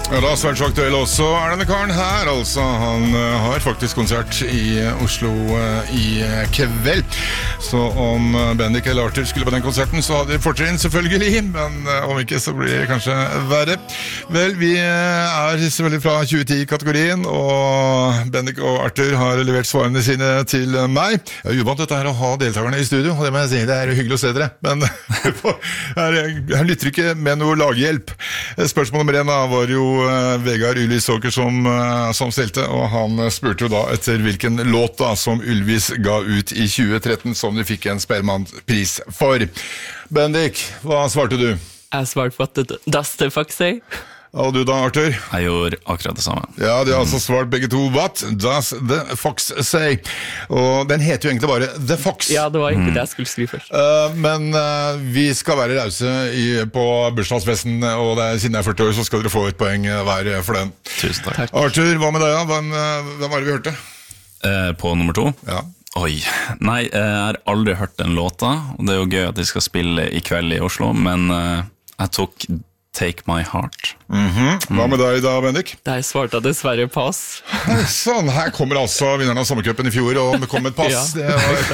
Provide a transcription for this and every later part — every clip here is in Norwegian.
Ja, da svært så aktuell også denne karen her, altså. Han har faktisk konsert i Oslo i kveld. Så om Bendik eller Arthur skulle på den konserten, så hadde de fortrinn selvfølgelig, men om ikke så blir det kanskje verre. Vel, vi selvfølgelig fra 2010-kategorien, og Bendik og Arthur har levert svarene sine til meg. Jeg er uvant dette her å ha deltakerne i studio, og det må jeg si, det er hyggelig å se dere, men her lytter ikke med noe laghjelp. Spørsmål nummer 1 var jo Vegard Ylvis-Åker som stilte, og han spurte jo da etter hvilken låt da som Ylvis ga ut i 2013 som de fikk en Spellemannpris for. Bendik, hva svarte du? Jeg svarte på at Does the Fox Say? Og du da, Arthur? Jeg gjorde akkurat det samme. Ja, de har altså svart begge to. What does the fox say? Og den heter jo egentlig bare The Fox. Ja, det var egentlig det jeg skulle skrive først. Men vi skal være rause på bursdagsfesten, og siden jeg er 40 år, så skal dere få et poeng hver for den. Tusen takk. Arthur, hva med deg? Hvem var det vi hørte? På nummer 2? Ja. Oi, nei, jeg har aldri hørt den låta, og det er jo gøy at de skal spille i kveld i Oslo, men jeg tok Take My Heart. Hva med deg da, Bendik? Der svarte jeg dessverre pass. Sånn, her kommer altså vinneren av sommercupen i fjor, og det kom et pass. Ja,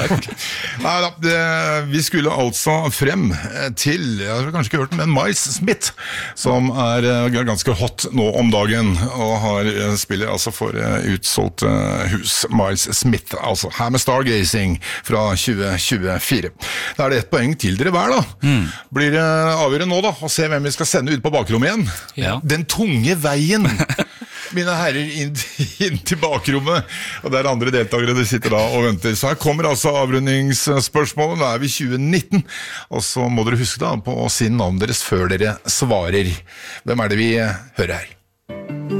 vi skulle altså frem til, jeg har kanskje ikke hørt den, men Miles Smith, som ganske hot nå om dagen, og spiller altså for utsolgt hus. Miles Smith, altså her med Stargazing fra 2024. Da det et poeng til dere hver da. Blir det avgjørende nå da, å se hvem vi skal sende ut på bakrommet igjen. Ja. Den tunge veien, mine herrer, inn til bakrommet, og der andre deltakere de sitter da og venter. Så her kommer altså avrundingsspørsmålet. Nå vi 2019, og så må dere huske da på å si navn deres før dere svarer. Hvem det vi hører her?